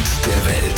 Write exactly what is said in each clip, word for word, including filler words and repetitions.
der Welt.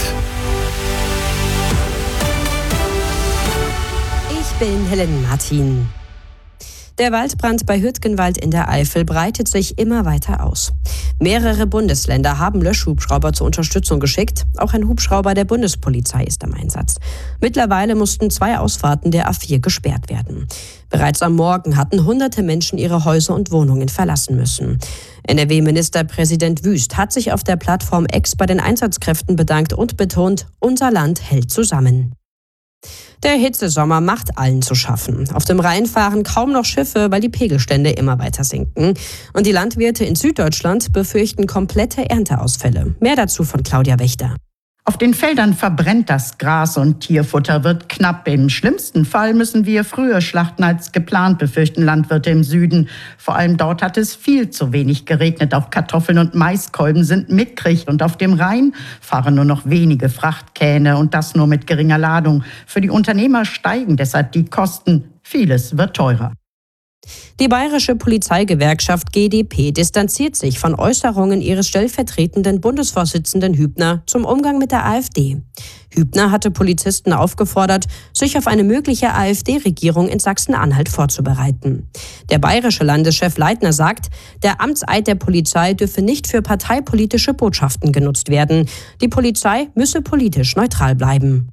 Ich bin Helen Martin. Der Waldbrand bei Hürtgenwald in der Eifel breitet sich immer weiter aus. Mehrere Bundesländer haben Löschhubschrauber zur Unterstützung geschickt. Auch ein Hubschrauber der Bundespolizei ist im Einsatz. Mittlerweile mussten zwei Ausfahrten der A vier gesperrt werden. Bereits am Morgen hatten hunderte Menschen ihre Häuser und Wohnungen verlassen müssen. N R W-Ministerpräsident Wüst hat sich auf der Plattform X bei den Einsatzkräften bedankt und betont, unser Land hält zusammen. Der Hitzesommer macht allen zu schaffen. Auf dem Rhein fahren kaum noch Schiffe, weil die Pegelstände immer weiter sinken. Und die Landwirte in Süddeutschland befürchten komplette Ernteausfälle. Mehr dazu von Claudia Wächter. Auf den Feldern verbrennt das Gras und Tierfutter wird knapp. Im schlimmsten Fall müssen wir früher schlachten als geplant, befürchten Landwirte im Süden. Vor allem dort hat es viel zu wenig geregnet. Auch Kartoffeln und Maiskolben sind mickrig. Und auf dem Rhein fahren nur noch wenige Frachtkähne und das nur mit geringer Ladung. Für die Unternehmer steigen deshalb die Kosten. Vieles wird teurer. Die bayerische Polizeigewerkschaft G d P distanziert sich von Äußerungen ihres stellvertretenden Bundesvorsitzenden Hübner zum Umgang mit der AfD. Hübner hatte Polizisten aufgefordert, sich auf eine mögliche AfD-Regierung in Sachsen-Anhalt vorzubereiten. Der bayerische Landeschef Leitner sagt, der Amtseid der Polizei dürfe nicht für parteipolitische Botschaften genutzt werden. Die Polizei müsse politisch neutral bleiben.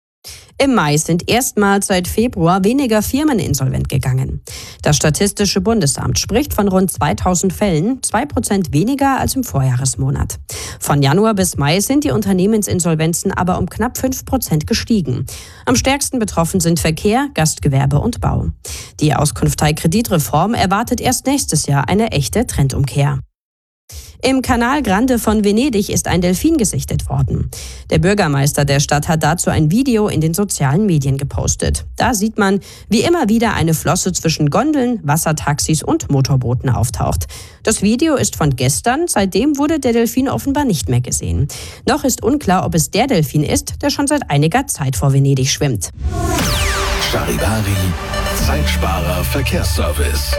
Im Mai sind erstmals seit Februar weniger Firmen insolvent gegangen. Das Statistische Bundesamt spricht von rund zweitausend Fällen, zwei Prozent weniger als im Vorjahresmonat. Von Januar bis Mai sind die Unternehmensinsolvenzen aber um knapp fünf Prozent gestiegen. Am stärksten betroffen sind Verkehr, Gastgewerbe und Bau. Die Auskunftei-Kreditreform erwartet erst nächstes Jahr eine echte Trendumkehr. Im Canal Grande von Venedig ist ein Delfin gesichtet worden. Der Bürgermeister der Stadt hat dazu ein Video in den sozialen Medien gepostet. Da sieht man, wie immer wieder eine Flosse zwischen Gondeln, Wassertaxis und Motorbooten auftaucht. Das Video ist von gestern, seitdem wurde der Delfin offenbar nicht mehr gesehen. Noch ist unklar, ob es der Delfin ist, der schon seit einiger Zeit vor Venedig schwimmt. Charivari, Zeitsparer Verkehrsservice.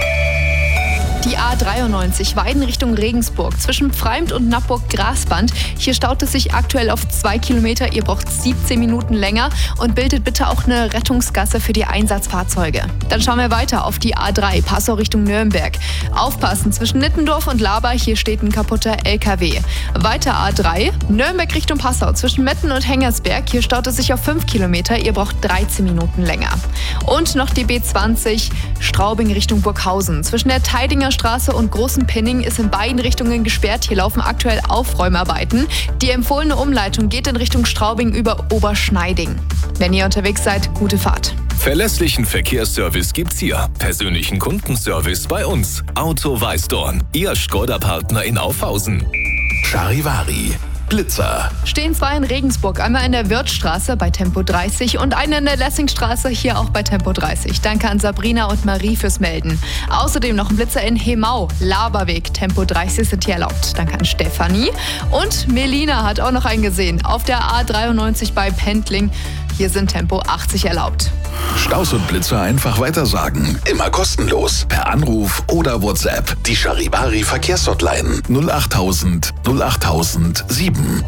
Die A dreiundneunzig Weiden Richtung Regensburg zwischen Pfreimd und Nappburg-Grasband. Hier staut es sich aktuell auf zwei Kilometer. Ihr braucht siebzehn Minuten länger und bildet bitte auch eine Rettungsgasse für die Einsatzfahrzeuge. Dann schauen wir weiter auf die A drei Passau Richtung Nürnberg. Aufpassen zwischen Nittendorf und Laber. Hier steht ein kaputter L K W. Weiter A drei Nürnberg Richtung Passau zwischen Metten und Hengersberg. Hier staut es sich auf fünf Kilometer. Ihr braucht dreizehn Minuten länger. Und noch die B zwanzig Straubing Richtung Burghausen. Zwischen der Teidinger Straße und Großen Penning ist in beiden Richtungen gesperrt. Hier laufen aktuell Aufräumarbeiten. Die empfohlene Umleitung geht in Richtung Straubing über Oberschneiding. Wenn ihr unterwegs seid, gute Fahrt. Verlässlichen Verkehrsservice gibt's hier. Persönlichen Kundenservice bei uns. Auto Weißdorn, Ihr Skoda-Partner in Aufhausen. Charivari, Blitzer. Stehen zwei in Regensburg, einmal in der Wirthstraße bei Tempo dreißig und eine in der Lessingstraße, hier auch bei Tempo dreißig. Danke an Sabrina und Marie fürs Melden. Außerdem noch ein Blitzer in Hemau, Laberweg, Tempo dreißig sind hier erlaubt. Danke an Stefanie. Und Melina hat auch noch einen gesehen, auf der A dreiundneunzig bei Pendling. Hier sind Tempo achtzig erlaubt. Staus und Blitzer einfach weitersagen. Immer kostenlos. Per Anruf oder WhatsApp. Die Charivari Verkehrshotline null achttausend null achttausend sieben.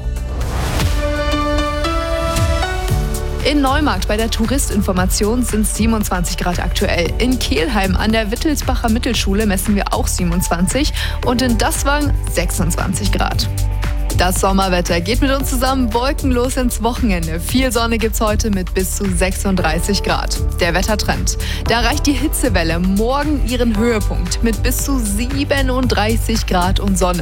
In Neumarkt bei der Touristinformation sind siebenundzwanzig Grad aktuell. In Kelheim an der Wittelsbacher Mittelschule messen wir auch siebenundzwanzig und in Dasswang sechsundzwanzig Grad. Das Sommerwetter geht mit uns zusammen wolkenlos ins Wochenende. Viel Sonne gibt's heute mit bis zu sechsunddreißig Grad. Der Wettertrend. Da erreicht die Hitzewelle morgen ihren Höhepunkt mit bis zu siebenunddreißig Grad und Sonne.